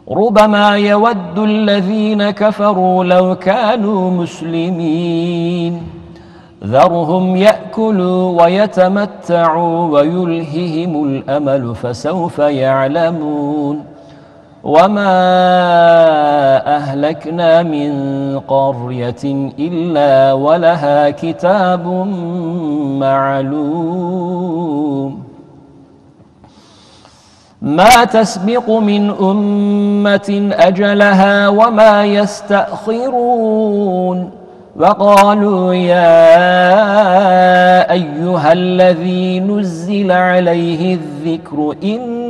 ربما يود الذين كفروا لو كانوا مسلمين ذرهم يأكلوا ويتمتعوا ويلههم الأمل فسوف يعلمون وما أهلكنا من قرية إلا ولها كتاب معلوم ما تسبق من أمة أجلها وما يستأخرون وقالوا يا أيها الذي نزل عليه الذكر إن